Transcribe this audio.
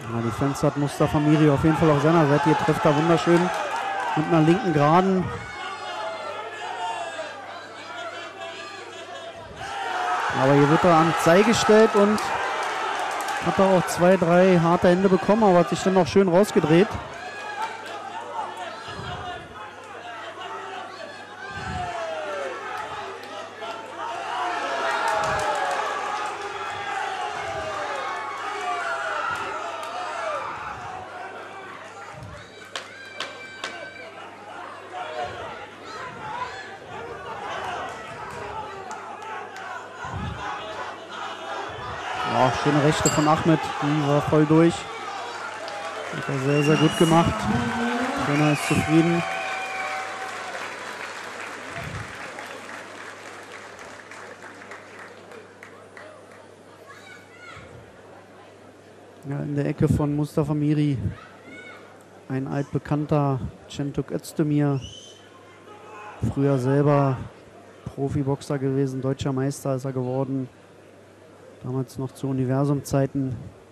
Ja, die Fans hat Mustafa Miri auf jeden Fall auf seiner Seite. Hier trifft er wunderschön mit einer linken Geraden. Aber hier wird er ans Seil gestellt und hat er auch 2, 3 harte Hände bekommen, aber hat sich dann auch schön rausgedreht. Ja, schöne Rechte von Ahmed, die war voll durch. Hat er sehr, sehr gut gemacht. Trainer ist zufrieden. Ja, in der Ecke von Mustafa Miri ein altbekannter Şentürk Özdemir. Früher selber Profiboxer gewesen, deutscher Meister ist er geworden. Damals noch zu Universum-Zeiten.